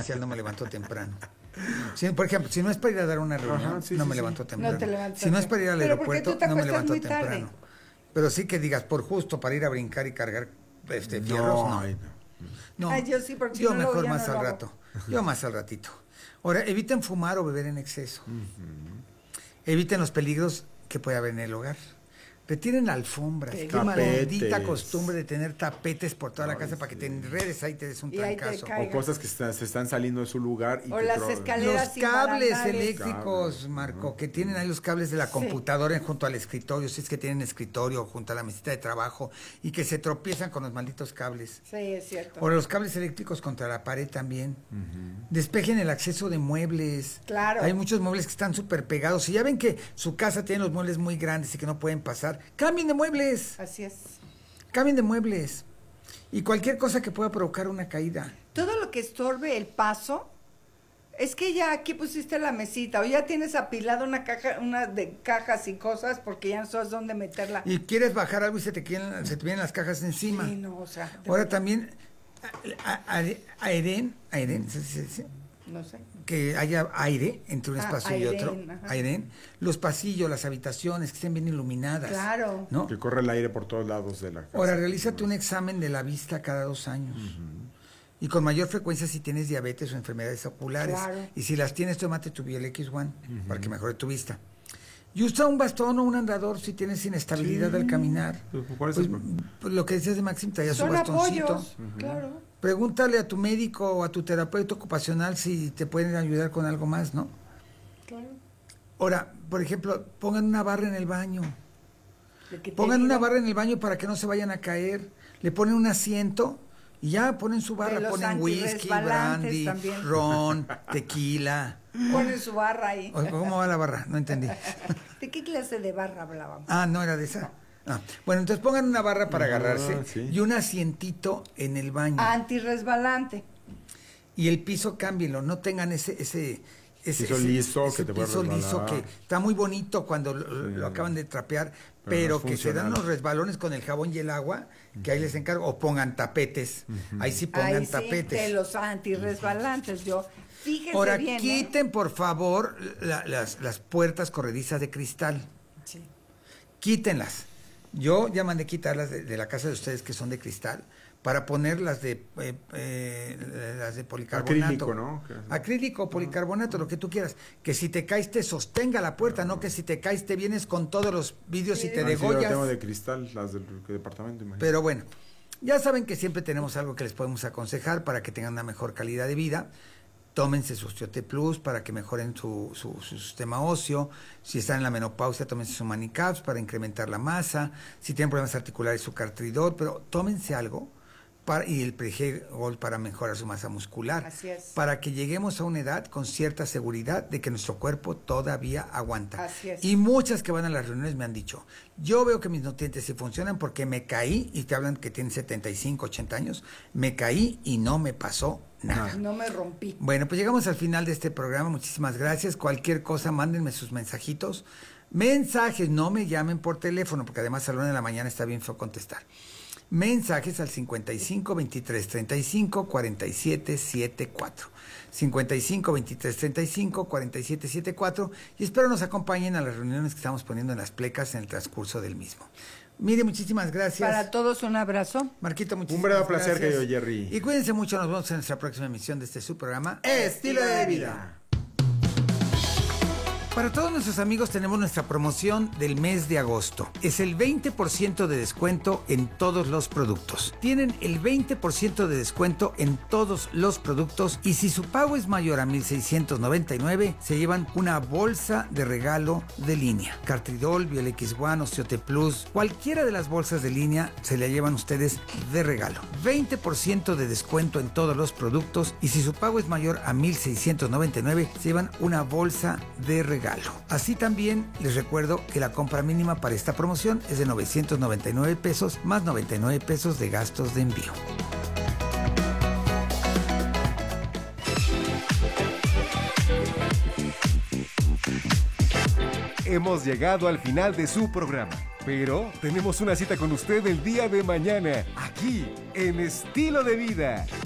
presencial no me levanto temprano. Si, por ejemplo, si no es para ir a dar una reunión, no me levanto temprano. No te levantas si no es para ir al aeropuerto, no me levanto muy temprano. tarde. Pero sí que digas, por justo, para ir a brincar y cargar fierros, no. No, Ay, yo sí, porque yo si no, mejor luego ya más no al lo hago. rato. Yo más al ratito. Ahora, eviten fumar o beber en exceso. Eviten los peligros que puede haber en el hogar. Retiren alfombras. Qué maldita costumbre de tener tapetes por toda la casa para que te enredes ahí y te des un Y ahí te trancazo. caigas. O cosas que se están saliendo de su lugar. Y O que las escaleras Los sin cables barandales. eléctricos, Marco, que tienen ahí los cables de la computadora junto al escritorio, si es que tienen escritorio junto a la mesita de trabajo y que se tropiezan con los malditos cables. Sí, es cierto. O los cables eléctricos contra la pared también. Despejen el acceso de muebles. Claro. Hay muchos muebles que están súper pegados. Si ya ven que su casa tiene los muebles muy grandes y que no pueden pasar, cambien de muebles. Así es. Cambien de muebles. Y cualquier cosa que pueda provocar una caída. Todo lo que estorbe el paso, es que ya aquí pusiste la mesita, o ya tienes apilada una de cajas y cosas, porque ya no sabes dónde meterla. Y quieres bajar algo y se te vienen las cajas encima. Sí, no, o sea. Ahora también, Aeren, No sé. que haya aire entre un espacio y otro. ajá. Aeren, los pasillos, las habitaciones, que estén bien iluminadas. Claro. ¿No? Que corre el aire por todos lados de la casa. Ahora, realízate un examen de la vista cada 2 años. Y con mayor frecuencia si tienes diabetes o enfermedades oculares. Claro. Y si las tienes, tómate tu Biol X1 para que mejore tu vista. Y usa un bastón o un andador si tienes inestabilidad al caminar. ¿Cuál es Pues lo que decías de Maxim, traía su Son bastoncito. apoyos, claro. Pregúntale a tu médico o a tu terapeuta ocupacional si te pueden ayudar con algo más, ¿no? Claro. Ahora, por ejemplo, pongan una barra en el baño. De que te Pongan digo, una barra en el baño para que no se vayan a caer. Le ponen un asiento y ya ponen su barra. los Ponen whisky, antirresbalantes brandy, también. ron, tequila. Ponen su barra ahí. ¿Cómo va la barra? No entendí. ¿De qué clase de barra hablábamos? Ah, no era de esa. Ah, bueno, entonces pongan una barra para agarrarse sí. y un asientito en el baño. Antirresbalante. Y el piso cámbienlo, no tengan ese Piso liso que te puede piso liso resbalar. que está muy bonito cuando lo acaban de trapear, pero no es que se dan funcional. los resbalones con el jabón y el agua, que ahí les encargo, o pongan tapetes, ahí sí pongan Ahí sí, tapetes. de los antirresbalantes. Fíjense Ahora, bien. quiten por favor las puertas corredizas de cristal, Sí. quítenlas. Yo ya mandé quitarlas de la casa de ustedes que son de cristal, para poner las de policarbonato. Acrílico, ¿no? Acrílico, policarbonato, lo que tú quieras. Que si te caes te sostenga la puerta, no que si te caes te vienes con todos los vidrios y te Sí, yo degollas. tengo de cristal, las del departamento, imagínate. Pero bueno, ya saben que siempre tenemos algo que les podemos aconsejar para que tengan una mejor calidad de vida. Tómense su Osteote Plus para que mejoren su sistema óseo. Si están en la menopausia, tómense su Manicaps para incrementar la masa. Si tienen problemas articulares, su Cartridor. Pero tómense algo y el Pregol para mejorar su masa muscular. Así es. Para que lleguemos a una edad con cierta seguridad de que nuestro cuerpo todavía aguanta. Así es. Y muchas que van a las reuniones me han dicho, yo veo que mis nutrientes sí funcionan porque me caí, y te hablan que tienen 75, 80 años, me caí y no me pasó nada. No me rompí. Bueno, pues llegamos al final de este programa. Muchísimas gracias. Cualquier cosa, mándenme sus mensajitos. Mensajes, no me llamen por teléfono, porque además a la 1 de la mañana está bien feo contestar. Mensajes al 55 23 35 47 74. 55 23 35 47 74. Y espero nos acompañen a las reuniones que estamos poniendo en las plecas en el transcurso del mismo. Mire, muchísimas gracias. Para todos un abrazo. Marquito, muchísimas Un verdadero placer, gracias. querido Jerry. Y cuídense mucho, nos vemos en nuestra próxima emisión de este su programa Estilo de Vida. Para todos nuestros amigos tenemos nuestra promoción del mes de agosto. Es el 20% de descuento en todos los productos. Tienen el 20% de descuento en todos los productos y si su pago es mayor a 1,699, se llevan una bolsa de regalo de línea. Cartridol, Biol X1, Osteote Plus, cualquiera de las bolsas de línea se la llevan ustedes de regalo. 20% de descuento en todos los productos y si su pago es mayor a 1,699, se llevan una bolsa de regalo. Así también les recuerdo que la compra mínima para esta promoción es de 999 pesos más 99 pesos de gastos de envío. Hemos llegado al final de su programa, pero tenemos una cita con usted el día de mañana, aquí en Estilo de Vida.